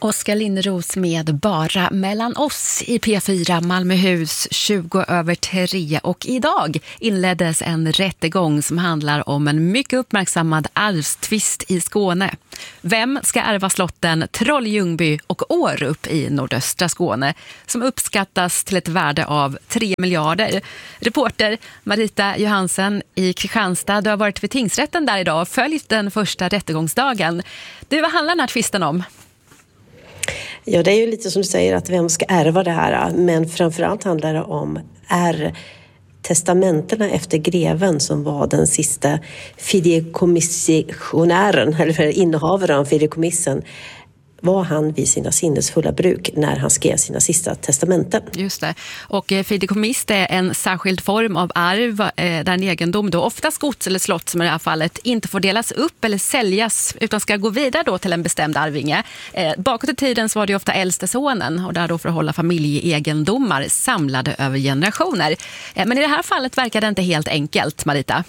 Oskar Linnros med Bara mellan oss i P4 Malmöhus 20:03, och idag inleddes en rättegång som handlar om en mycket uppmärksammad arvstvist i Skåne. Vem ska ärva slotten Troll-Ljungby och Årup i nordöstra Skåne som uppskattas till ett värde av 3 miljarder? Reporter Marita Johansen i Kristianstad, du har varit vid tingsrätten där idag och följt den första rättegångsdagen. Du, vad handlar den här tvisten om? Ja, det är ju lite som du säger att vem ska ärva det här, men framförallt handlar det om testamenterna efter greven som var den sista fideikommissionären eller innehavaren av fideikommissen. Var han vid sina sinnesfulla bruk när han skrev sina sista testamenten. Just det. Och fideikommiss är en särskild form av arv där en egendom, då oftast gods eller slott som i det här fallet, inte får delas upp eller säljas utan ska gå vidare då till en bestämd arvinge. Bakåt i tiden så var det ofta äldste sonen, och där då för att hålla familjeegendomar samlade över generationer. Men i det här fallet verkar det inte helt enkelt, Marita.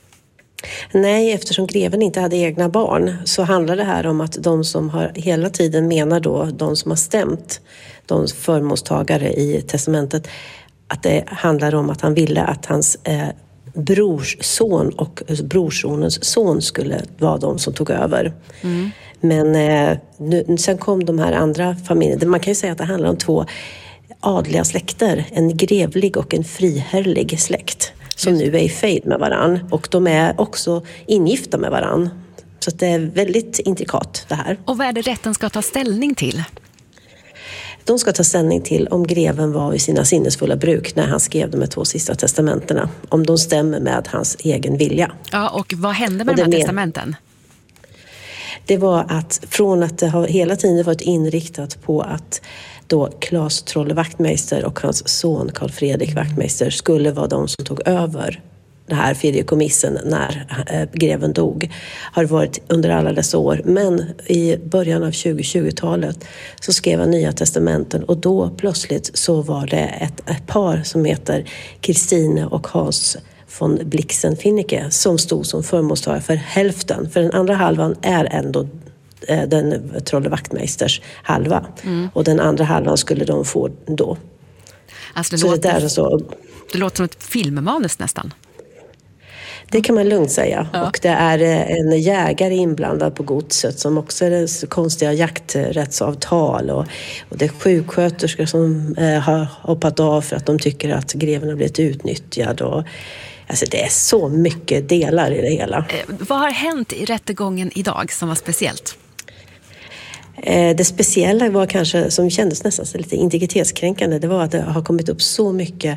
Nej, eftersom greven inte hade egna barn så handlar det här om att de som har hela tiden menar då, de som har stämt, de förmånstagare i testamentet, att det handlar om att han ville att hans brorsson och brorsonens son skulle vara de som tog över. Mm. Men sen kom de här andra familjerna. Man kan ju säga att det handlar om två adliga släkter, en grevlig och en friherrlig släkt. Som nu är i fejd med varann. Och de är också ingifta med varann. Så det är väldigt intrikat det här. Och vad är det rätten ska ta ställning till? De ska ta ställning till om greven var i sina sinnesfulla bruk när han skrev de 2 sista testamenterna. Om de stämmer med hans egen vilja. Ja, och vad hände med de här testamenten? Det var att från att det har hela tiden varit inriktat på att då Claes Trolle Wachtmeister och hans son Carl Fredrik Wachtmeister skulle vara de som tog över det här fideikommissen när greven dog, har varit under alla dessa år. Men i början av 2020-talet så skrev han nya testamenten, och då plötsligt så var det ett par som heter Kristine och Hans von Blixen-Finnecke som stod som förmånstagare för hälften. För den andra halvan är ändå den Trolle Wachtmeisters halva. Mm. Och den andra halvan skulle de få då. Alltså det låter som ett filmmanus nästan. Det kan man lugnt säga. Ja. Och det är en jägare inblandad på godset som också är det konstiga jakträttsavtal. Och det är sjuksköterskor som har hoppat av för att de tycker att greven har blivit utnyttjad. Och, alltså det är så mycket delar i det hela. Vad har hänt i rättegången idag som var speciellt? Det speciella var kanske, som kändes nästan lite integritetskränkande, det var att det har kommit upp så mycket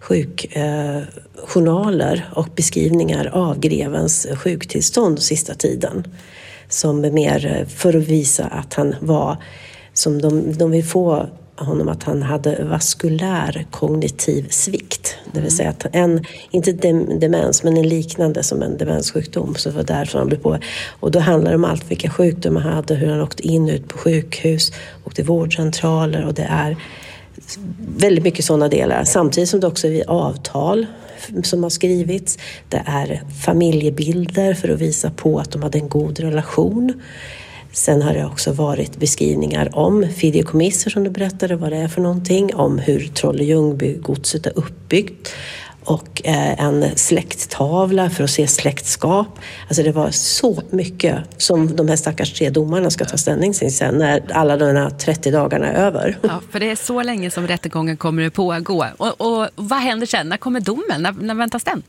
sjukjournaler och beskrivningar av grevens sjuktillstånd sista tiden. Som är mer för att visa att han var, som de vill få honom, att han hade vaskulär kognitiv svikt. Det vill säga att inte demens, men en liknande som en demenssjukdom. Så det var därför han blev på. Och då handlar det om allt vilka sjukdomar han hade, hur han åkte in och ut på sjukhus och till vårdcentraler, och det är väldigt mycket sådana delar. Samtidigt som det också är avtal som har skrivits. Det är familjebilder för att visa på att de hade en god relation. Sen har det också varit beskrivningar om fideikommisser som du berättade vad det är för någonting, om hur Trolle-Ljungby godset är uppbyggt, och en släkttavla för att se släktskap. Alltså det var så mycket som de här stackars 3 domarna ska ta ställning till sen när alla de här 30 dagarna är över. Ja, för det är så länge som rättegången kommer att pågå. Och vad händer sen? När kommer domen? När väntas den?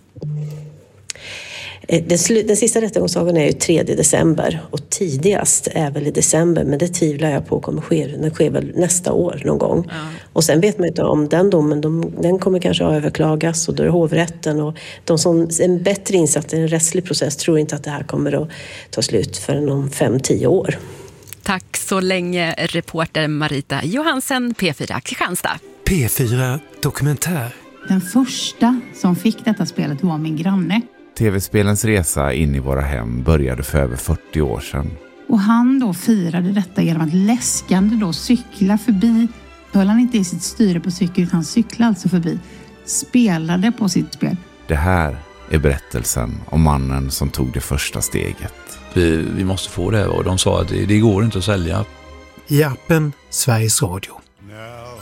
Den sista rättegångsdagen är ju 3 december och tidigast är väl i december, men det tvivlar jag på kommer ske. Den sker väl nästa år någon gång. Ja. Och sen vet man inte om den domen, den kommer kanske att överklagas, och då är det hovrätten, och de som är bättre insatta i en rättslig process tror inte att det här kommer att ta slut förrän om 5-10 år. Tack så länge, reporter Marita Johansen, P4 Kristianstad. P4 Dokumentär. Den första som fick detta spelet var min granne. TV-spelens resa in i våra hem började för över 40 år sedan. Och han då firade detta genom att läskande då cykla förbi. Höll han inte i sitt styre på cykel, utan cyklade alltså förbi. Spelade på sitt spel. Det här är berättelsen om mannen som tog det första steget. Vi måste få det, och de sa att det går inte att sälja. i appen Sveriges Radio.